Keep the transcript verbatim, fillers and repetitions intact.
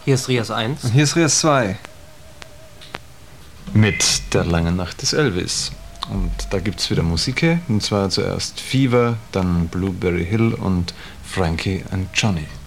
Hier ist Rias eins. Und hier ist Rias zwei. Mit der langen Nacht des Elvis. Und da gibt's wieder Musik, und zwar zuerst Fever, dann Blueberry Hill und Frankie and Johnny.